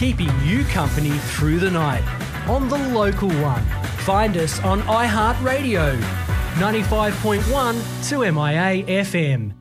keeping you company through the night on the local one. Find us on iHeartRadio, 95.1 to MIA FM.